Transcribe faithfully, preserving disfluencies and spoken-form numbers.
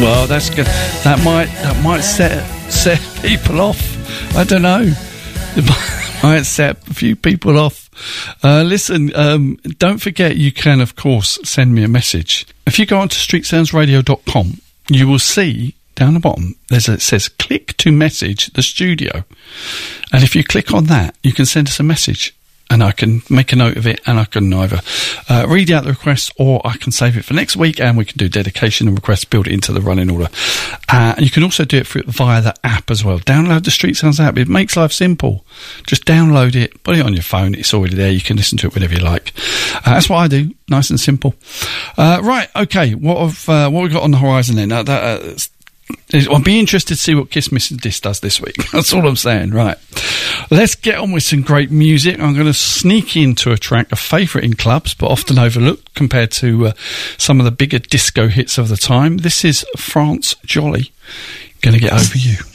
Well, that's good. That might that might set set people off. I don't know. It might set a few people off. Uh, listen, um, don't forget you can, of course, send me a message. If you go on to street sounds radio dot com, you will see down the bottom there's a, it says click to message the studio. And if you click on that, you can send us a message. And I can make a note of it, and I can either uh, read out the request, or I can save it for next week, and we can do dedication and requests, build it into the running order. Uh, and you can also do it for, via the app as well. Download the Street Sounds app. It makes life simple. Just download it, put it on your phone. It's already there. You can listen to it whenever you like. Uh, that's what I do. Nice and simple. Uh, right, okay. What have uh, what we got on the horizon then? Uh, that, uh, I'll be interested to see what Kiss Miss Dis does this week. That's all I'm saying. Right. Let's get on with some great music. I'm going to sneak into a track, a favourite in clubs, but often overlooked compared to uh, some of the bigger disco hits of the time. This is France Jolie, Gonna Get Over You.